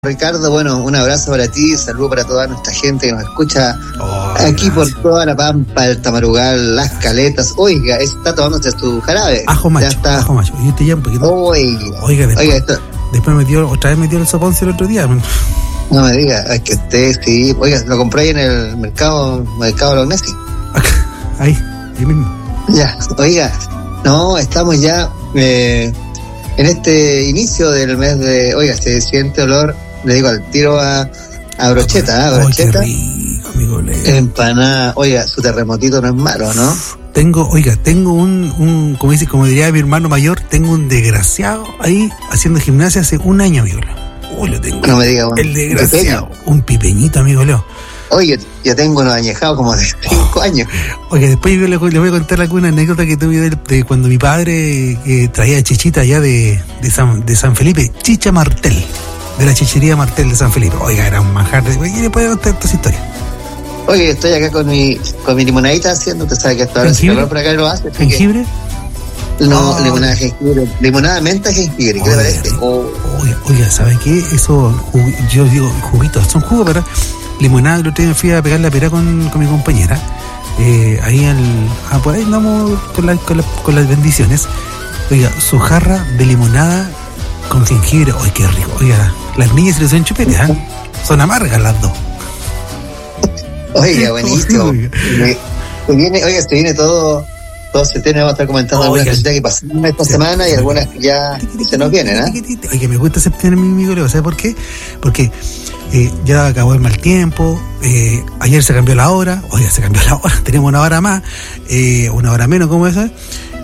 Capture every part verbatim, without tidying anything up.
Ricardo, bueno, un abrazo para ti, saludo para toda nuestra gente que nos escucha oh, aquí gracias. Por toda la Pampa, el Tamarugal, las Caletas. Oiga, está tomándose tu jarabe. Ajo macho, ya está. ajo macho. Yo te llamo porque... Oiga, Oiga, después, oiga esto... después metió, otra vez metió el soponcio el otro día. No me diga, es que usted sí. Oiga, lo compré ahí en el mercado, mercado Lognesi. Ahí, ahí mismo. Ya, oiga, no, estamos ya eh, en este inicio del mes de... Oiga, se siente olor... Le digo al tiro a, a brocheta, ¿eh? Brocheta. Oh, qué rico, amigo Leo. Empanada. Oiga, su terremotito no es malo, ¿no? Tengo, oiga, tengo un, un como dice, como diría mi hermano mayor, tengo un desgraciado ahí haciendo gimnasia hace un año, amigo Leo. Uy, lo tengo. No me diga, un el desgraciado. Pipeño. Un pipeñito, amigo Leo. Oye, yo tengo unos añejados como de cinco oh. años. Oye, después yo le, le voy a contar alguna anécdota que tuve de, de cuando mi padre eh, traía chichita allá de, de, San, de San Felipe, chicha Martel. De la chichería Martel de San Felipe. Oiga, era un manjar. ¿Y le puede contar esta historia? Oye, estoy acá con mi con mi limonadita haciendo. Usted sabe que hasta ahora se calor por acá lo hace. ¿Jengibre? Que... No, oh. limonada jengibre. Limonada menta jengibre. ¿Qué le parece? Oh. Oiga, oiga, ¿sabe qué? Eso, yo digo, juguitos, son jugos, pero limonada. El otro día me fui a pegar la pera con, con mi compañera. Eh, ahí al. Ah, por ahí andamos con, la, con, la, con las bendiciones. Oiga, su jarra de limonada con jengibre. ¡Ay, qué rico! Oiga, las niñas se les ven chupetes, ¿eh? Son amargas las dos. Oiga, buenísimo. Oiga, se viene, oiga, se viene todo, todo se tiene, vamos a estar comentando oiga, algunas cositas que pasaron esta se, semana y algunas que ya se nos vienen, ¿eh? Oiga, me gusta septiembre, mi amigo Leo, ¿sabes por qué? Porque eh, ya acabó el mal tiempo, eh, ayer se cambió la hora, oiga, se cambió la hora, tenemos una hora más, eh, una hora menos, ¿cómo es eso?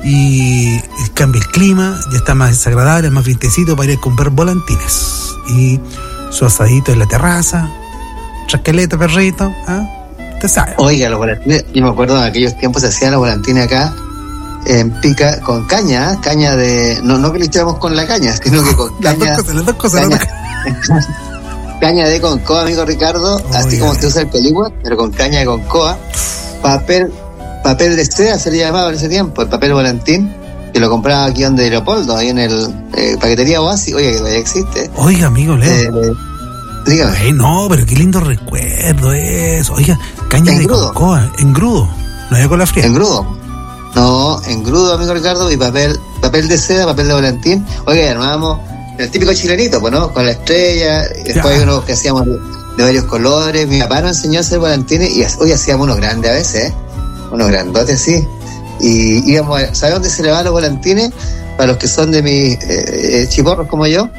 Y cambia el clima, ya está más desagradable, más vientecito para ir a comprar volantines y su asadito en la terraza, chasqueleta, perrito, ¿ah? Usted sabe. Oiga, los volantines, yo me acuerdo en aquellos tiempos se hacían los volantines acá en pica con caña, ¿eh? Caña de, no, no que le echáramos con la caña, sino que con las caña, dos cosas, las dos cosas, caña, caña de concoa, amigo Ricardo, oh, así yeah. como usted usa el peligua, pero con caña de concoa, papel papel de seda se le llamaba en ese tiempo, el papel volantín, que lo compraba aquí donde Leopoldo, ahí en el eh, paquetería Oasis. Oiga, que todavía existe. Oiga, amigo Leo. Eh, dígame. Ay, no, pero qué lindo recuerdo eso. Oiga, caña en de grudo. Cocoa, en grudo, no había con la fría. En grudo. No, en grudo, amigo Ricardo, y papel papel de seda, papel de volantín. Oiga, armábamos el típico chilenito, pues, ¿no? Con la estrella, después hay unos que hacíamos de, de varios colores. Mi papá nos enseñó a hacer volantines y hoy hacíamos unos grandes a veces, ¿eh? Unos grandotes, sí. Y íbamos a, ¿sabe dónde se le van los volantines? Para los que son de mis eh, eh, chiporros como yo.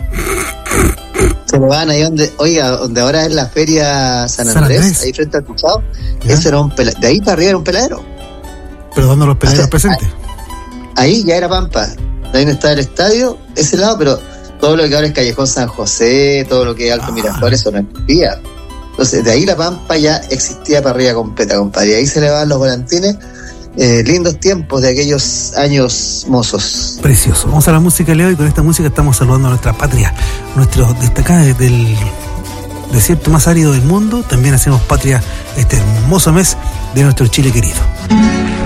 Se le van ahí donde, oiga, donde ahora es la feria San Andrés, San Andrés. Ahí frente al Cuchao. Ese era un peladero. De ahí para arriba era un peladero. ¿Pero dónde los peladeros presentes? Ahí, ahí ya era Pampa. De ahí no estaba el estadio, ese lado, pero todo lo que ahora es Callejón San José, todo lo que es Alto ah. Miraflores, eso no existía. Entonces, de ahí la Pampa ya existía para arriba completa, compadre. Y ahí se le van los volantines. Eh, lindos tiempos de aquellos años mozos. Precioso. Vamos a la música, Leo, y con esta música estamos saludando a nuestra patria, nuestro destacado del desierto más árido del mundo. También hacemos patria este hermoso mes de nuestro Chile querido.